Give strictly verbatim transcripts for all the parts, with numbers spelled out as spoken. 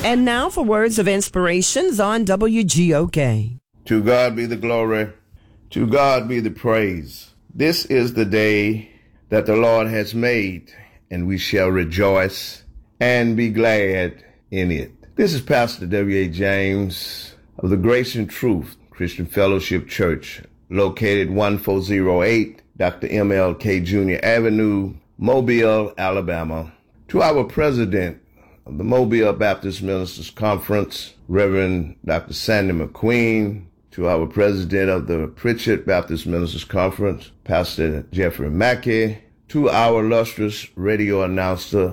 And now for words of inspirations on W G O K. To God be the glory. To God be the praise. This is the day that the Lord has made, and we shall rejoice and be glad in it. This is Pastor W A. James of the Grace and Truth Christian Fellowship Church, located one four zero eight Doctor M L K Junior Avenue, Mobile, Alabama. To our president of the Mobile Baptist Ministers Conference, Reverend Doctor Sandy McQueen. To our president of the Pritchett Baptist Ministers Conference, Pastor Jeffrey Mackey. To our illustrious radio announcer,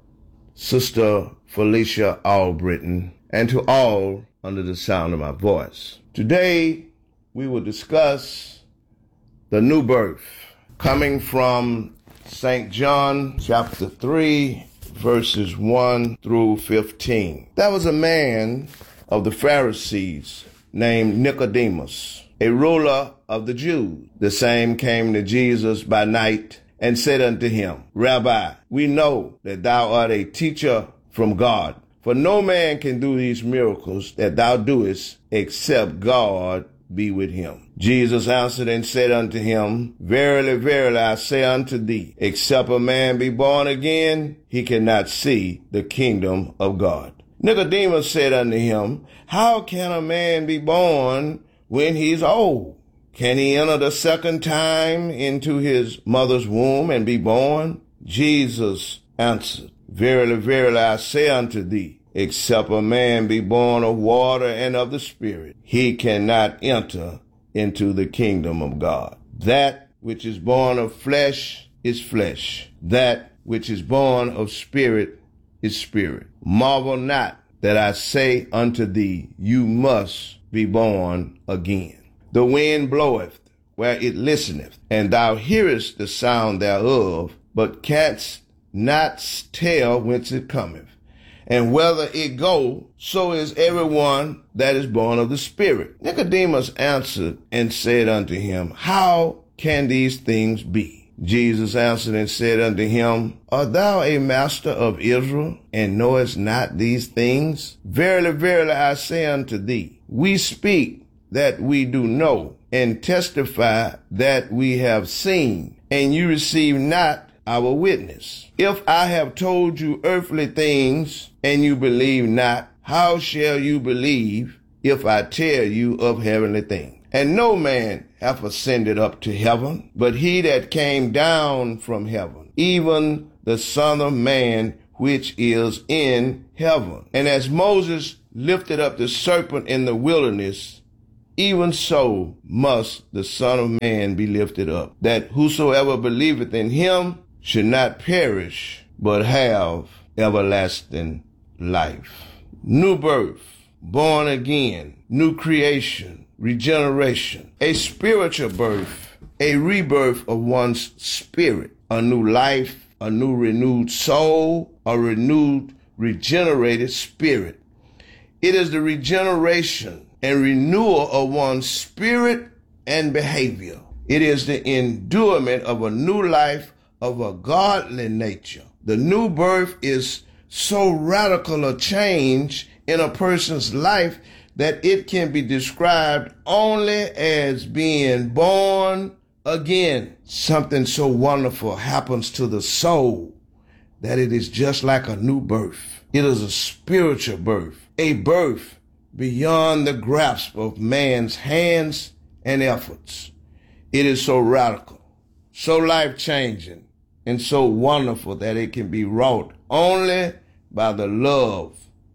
Sister Felicia Albritton, and to all under the sound of my voice. Today, we will discuss the new birth, coming from Saint John chapter three, verses one through fifteen. There was a man of the Pharisees named Nicodemus, a ruler of the Jews. The same came to Jesus by night and said unto him, Rabbi, we know that thou art a teacher from God, for no man can do these miracles that thou doest except God be with him. Jesus answered and said unto him, Verily, verily, I say unto thee, except a man be born again, he cannot see the kingdom of God. Nicodemus said unto him, How can a man be born when he's old? Can he enter the second time into his mother's womb and be born? Jesus answered, Verily, verily, I say unto thee, except a man be born of water and of the Spirit, he cannot enter into the kingdom of God. That which is born of flesh is flesh. That which is born of spirit is spirit. Marvel not that I say unto thee, you must be born again. The wind bloweth where it listeneth, and thou hearest the sound thereof, but canst not tell whence it cometh, and whither it go. So is everyone that is born of the Spirit. Nicodemus answered and said unto him, How can these things be? Jesus answered and said unto him, Art thou a master of Israel, and knowest not these things? Verily, verily, I say unto thee, we speak that we do know, and testify that we have seen, and you receive not our witness. If I have told you earthly things, and you believe not, how shall you believe if I tell you of heavenly things? And no man hath ascended up to heaven, but he that came down from heaven, even the Son of Man which is in heaven. And as Moses lifted up the serpent in the wilderness, even so must the Son of Man be lifted up, that whosoever believeth in him should not perish, but have everlasting life. New birth, born again, new creation, regeneration, a spiritual birth, a rebirth of one's spirit, a new life, a new renewed soul, a renewed regenerated spirit. It is the regeneration and renewal of one's spirit and behavior. It is the endurement of a new life of a godly nature. The new birth is so radical a change in a person's life that it can be described only as being born again. Something so wonderful happens to the soul that it is just like a new birth. It is a spiritual birth, a birth beyond the grasp of man's hands and efforts. It is so radical, so life-changing, and so wonderful that it can be wrought only by the love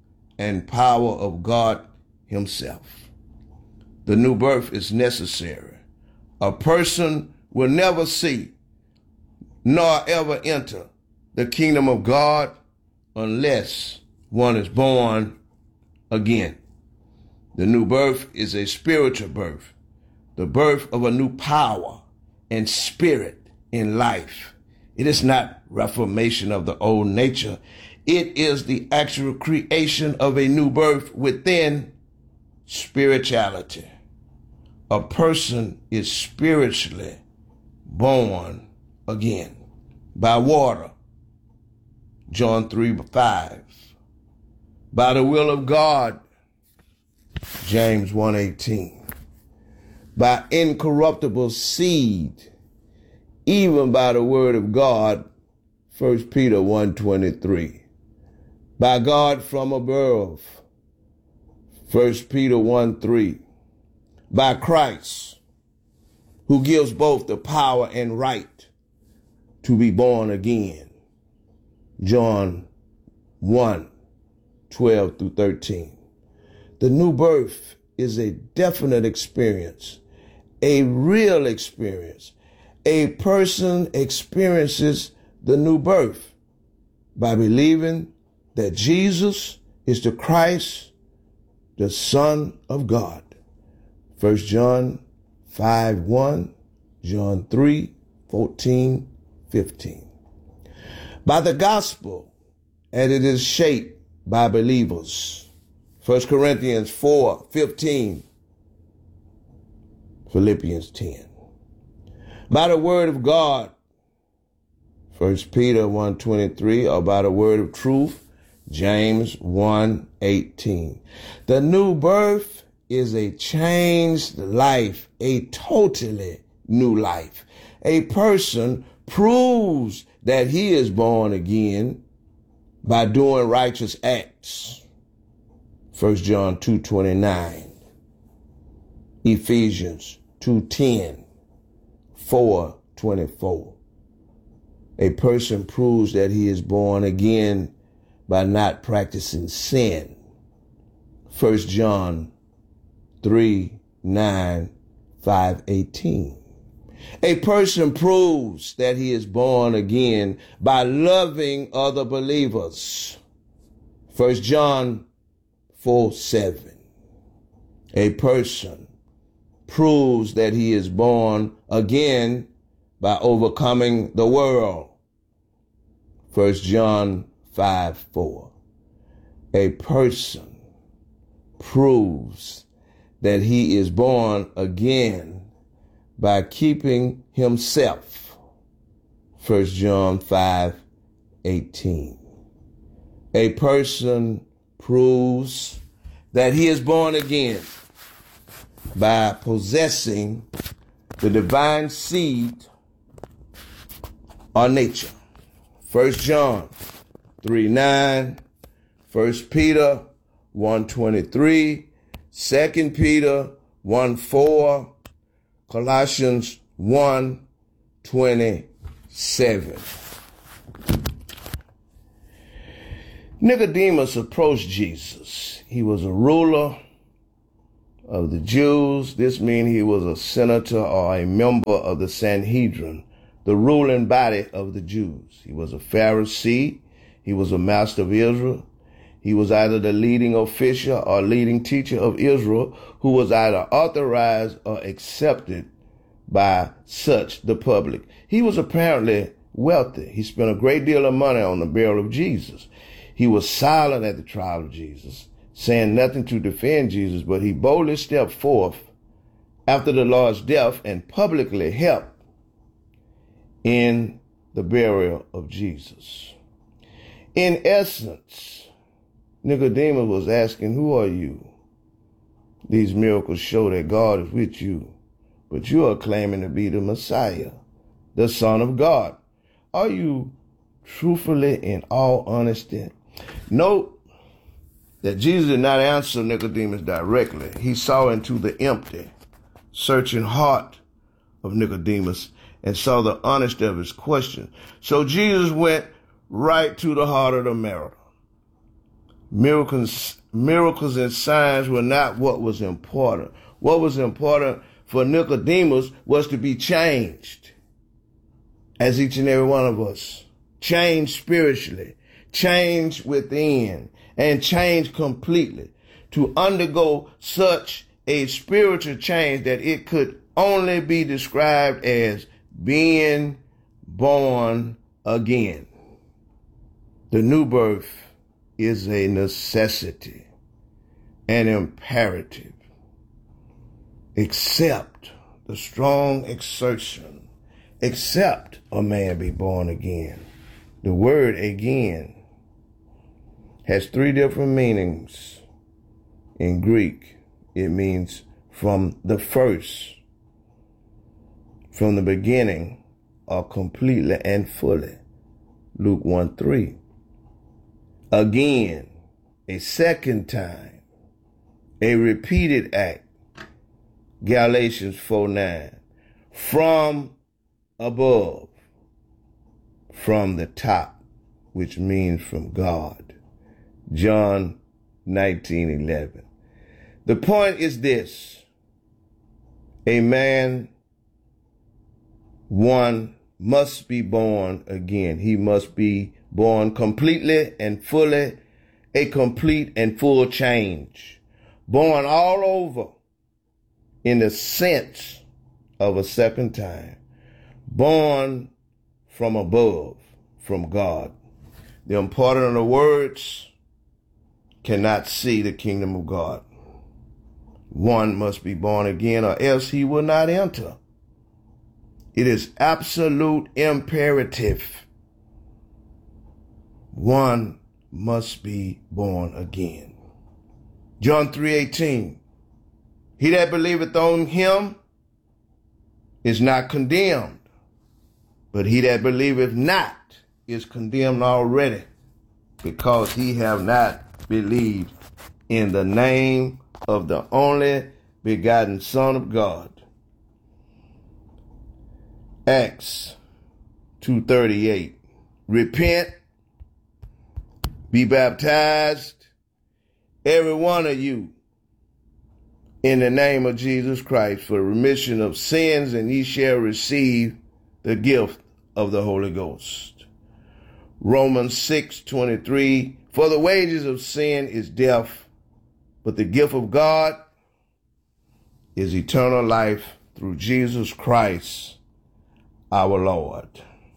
and power of God himself. The new birth is necessary. A person will never see nor ever enter the kingdom of God unless one is born again. The new birth is a spiritual birth, the birth of a new power and spirit in life. It is not reformation of the old nature. It is the actual creation of a new birth within spirituality. A person is spiritually born again by water, John three five. by the will of God, James one eighteen, by incorruptible seed, even by the word of God, First Peter one twenty-three, by God from above, First Peter one three, by Christ, who gives both the power and right to be born again, John one twelve through thirteen. The new birth is a definite experience, a real experience. A person experiences the new birth by believing that Jesus is the Christ, the Son of God. First John five one, John three fourteen, fifteen. By the gospel, and it is shaped by believers. First Corinthians four fifteen, Philippians ten. By the word of God, First Peter one twenty-three, or by the word of truth, James one eighteen. The new birth is a changed life, a totally new life. A person proves that he is born again by doing righteous acts. First John two twenty-nine, Ephesians two ten, four twenty-four. A person proves that he is born again by not practicing sin. First John three nine, five eighteen. A person proves that he is born again by loving other believers. First John four seven. A person proves that he is born again by overcoming the world. First John five four. A person proves that he is born again by keeping himself. First John five eighteen. A person proves that he is born again by possessing the divine seed or nature. First John three nine, First Peter one twenty-three, Second Peter one four, Colossians one twenty-seven. Nicodemus approached Jesus. He was a ruler of the Jews. This means he was a senator or a member of the Sanhedrin, the ruling body of the Jews. He was a Pharisee. He was a master of Israel. He was either the leading official or leading teacher of Israel, who was either authorized or accepted by such the public. He was apparently wealthy. He spent a great deal of money on the burial of Jesus. He was silent at the trial of Jesus, saying nothing to defend Jesus, but he boldly stepped forth after the Lord's death and publicly helped in the burial of Jesus. In essence, Nicodemus was asking, who are you? These miracles show that God is with you, but you are claiming to be the Messiah, the Son of God. Are you truthfully, in all honesty? Note that Jesus did not answer Nicodemus directly. He saw into the empty, searching heart of Nicodemus and saw the honesty of his question. So Jesus went right to the heart of the matter. Miracles, miracles and signs were not what was important. What was important for Nicodemus was to be changed, as each and every one of us. Changed spiritually, changed within, and changed completely. To undergo such a spiritual change that it could only be described as being born again. The new birth is a necessity, an imperative, except the strong exertion, except a man be born again. The word again has three different meanings. In Greek, it means from the first, from the beginning, or completely and fully. Luke one three. Again, a second time, a repeated act. Galatians four nine. From above, from the top, which means from God. John nineteen eleven. The point is this: a man, one, must be born again. He must be born completely and fully, a complete and full change. Born all over in the sense of a second time. Born from above, from God. The important of the words cannot see the kingdom of God. One must be born again, or else he will not enter. It is absolute imperative. One must be born again. John three eighteen. He that believeth on him is not condemned, but he that believeth not is condemned already, because he have not believed in the name of the only begotten Son of God. Acts two thirty-eight. Repent, be baptized, every one of you, in the name of Jesus Christ, for remission of sins, and ye shall receive the gift of the Holy Ghost. Romans six twenty-three. For the wages of sin is death, but the gift of God is eternal life through Jesus Christ our Lord.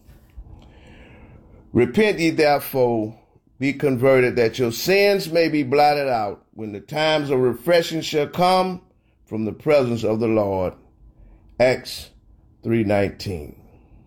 Repent ye therefore, be converted, that your sins may be blotted out, when the times of refreshing shall come from the presence of the Lord. Acts three nineteen.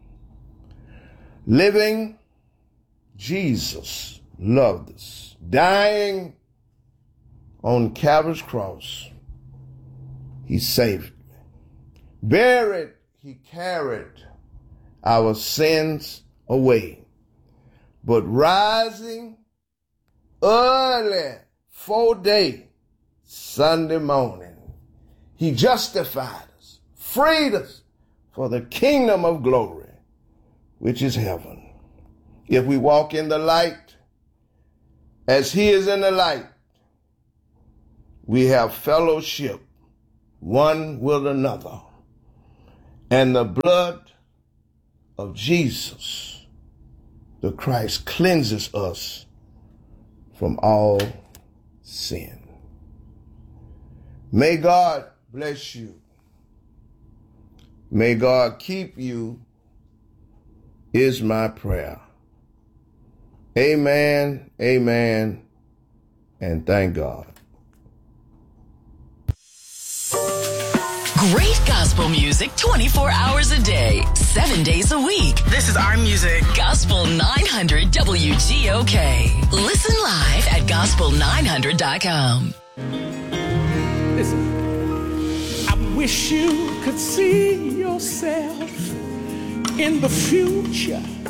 Living, Jesus loved us. Dying on Calvary's cross, he saved me. Buried, he carried our sins away. But rising early, four day, Sunday morning, he justified us, freed us for the kingdom of glory, which is heaven. If we walk in the light, as he is in the light, we have fellowship one with another. And the blood of Jesus, the Christ, cleanses us from all sin. May God bless you. May God keep you, is my prayer. Amen, amen, and thank God. Great gospel music twenty-four hours a day, seven days a week. This is our music. Gospel nine hundred W G O K. Listen live at gospel nine hundred dot com. Listen, I wish you could see yourself in the future.